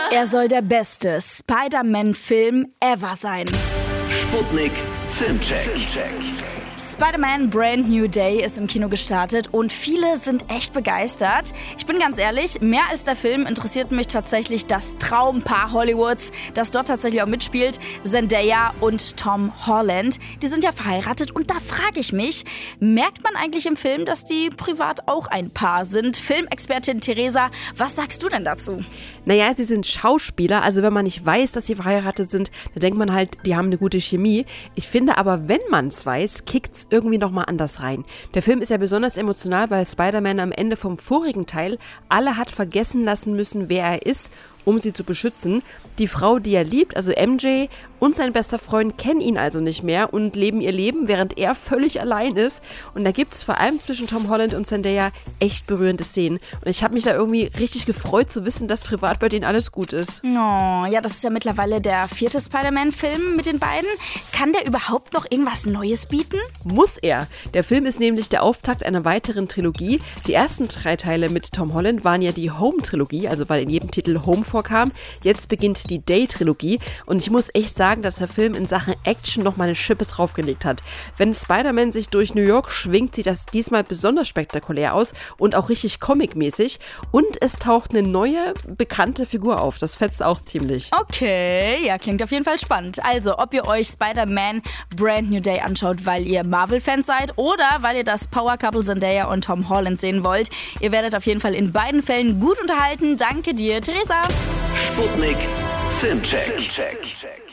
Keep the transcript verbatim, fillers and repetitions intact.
Er soll der beste Spider-Man-Film ever sein. Sputnik Filmcheck. Spider-Man Brand New Day ist im Kino gestartet und viele sind echt begeistert. Ich bin ganz ehrlich, mehr als der Film interessiert mich tatsächlich das Traumpaar Hollywoods, das dort tatsächlich auch mitspielt, Zendaya und Tom Holland. Die sind ja verheiratet und da frage ich mich, merkt man eigentlich im Film, dass die privat auch ein Paar sind? Filmexpertin Theresa, was sagst du denn dazu? Naja, sie sind Schauspieler, also wenn man nicht weiß, dass sie verheiratet sind, dann denkt man halt, die haben eine gute Chemie. Ich finde aber, wenn man es weiß, kickt's irgendwie nochmal anders rein. Der Film ist ja besonders emotional, weil Spider-Man am Ende vom vorigen Teil alle hat vergessen lassen müssen, wer er ist, um sie zu beschützen. Die Frau, die er liebt, also M J, und sein bester Freund kennen ihn also nicht mehr und leben ihr Leben, während er völlig allein ist. Und da gibt es vor allem zwischen Tom Holland und Zendaya echt berührende Szenen. Und ich habe mich da irgendwie richtig gefreut zu wissen, dass privat bei denen alles gut ist. Oh, ja, das ist ja mittlerweile der vierte Spider-Man-Film mit den beiden. Kann der überhaupt noch irgendwas Neues bieten? Muss er. Der Film ist nämlich der Auftakt einer weiteren Trilogie. Die ersten drei Teile mit Tom Holland waren ja die Home-Trilogie, also weil in jedem Titel Home vorkam. Jetzt beginnt die Day-Trilogie und ich muss echt sagen, dass der Film in Sachen Action noch mal eine Schippe draufgelegt hat. Wenn Spider-Man sich durch New York schwingt, sieht das diesmal besonders spektakulär aus und auch richtig comic-mäßig. Und es taucht eine neue, bekannte Figur auf. Das fetzt auch ziemlich. Okay, ja, klingt auf jeden Fall spannend. Also, ob ihr euch Spider-Man Brand New Day anschaut, weil ihr Marvel-Fans seid oder weil ihr das Power-Couple Zendaya und Tom Holland sehen wollt, ihr werdet auf jeden Fall in beiden Fällen gut unterhalten. Danke dir, Theresa. Sputnik Filmcheck. Filmcheck.